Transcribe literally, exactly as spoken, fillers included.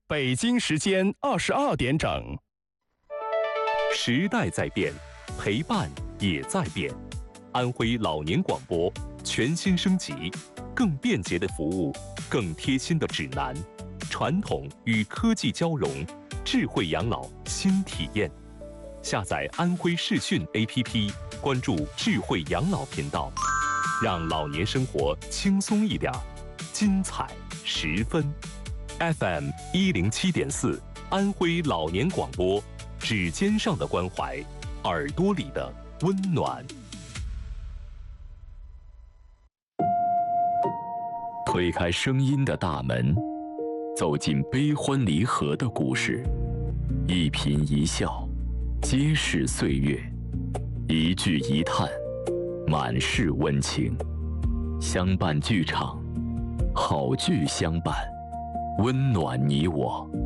北京时间二十二点整。 时代在变，陪伴也在变。安徽老年广播全新升级，更便捷的服务，更贴心的指南，传统与科技交融，智慧养老新体验。下载安徽视讯 A P P， 关注智慧养老频道，让老年生活轻松一点，精彩十分。F M 一零七点四，安徽老年广播，指尖上的关怀，耳朵里的温暖。 推开声音的大门，走进悲欢离合的故事，一颦一笑，皆是岁月；一句一叹，满是温情。相伴剧场，好剧相伴，温暖你我。